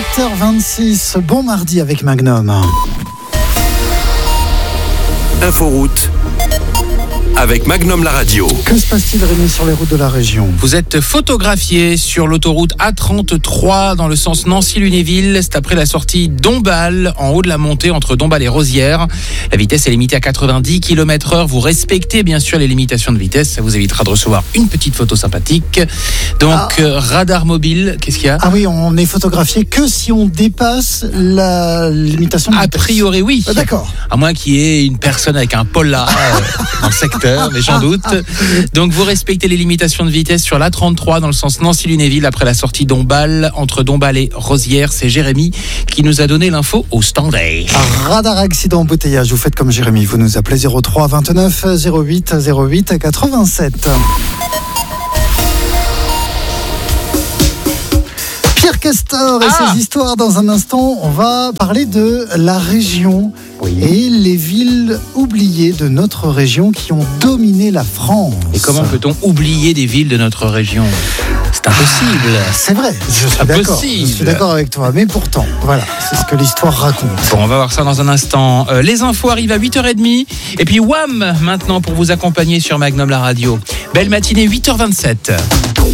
7h26, bon mardi avec Magnum. Inforoute avec Magnum la radio. Que se passe-t-il, Rémi, sur les routes de la région ? Vous êtes photographié sur l'autoroute A33 dans le sens Nancy-Lunéville. C'est après la sortie Dombasle, en haut de la montée entre Dombasle et Rosières. La vitesse est limitée à 90 km/h. Vous respectez bien sûr les limitations de vitesse. Ça vous évitera de recevoir une petite photo sympathique. Donc, radar mobile, qu'est-ce qu'il y a ? Ah oui, on est photographié que si on dépasse la limitation de vitesse. A priori, oui. Ah, d'accord. À moins qu'il y ait une personne avec un polar dans le secteur, mais j'en doute. Donc vous respectez les limitations de vitesse sur l'A33 dans le sens Nancy-Lunéville après la sortie Dombasle, entre Dombasle et Rosières. C'est Jérémy qui nous a donné l'info au standard. Radar accident embouteillage, vous faites comme Jérémy, vous nous appelez 03 29 08 08 87. Pierre Castor et ses histoires dans un instant. On va parler de la région et les villes oubliées de notre région qui ont dominé la France. Et comment peut-on oublier des villes de notre région ? C'est impossible. C'est vrai, je suis d'accord avec toi. Mais pourtant, voilà, c'est ce que l'histoire raconte. Bon, on va voir ça dans un instant. Les infos arrivent à 8h30. Et puis Wham maintenant pour vous accompagner sur Magnum la radio. Belle matinée, 8h27.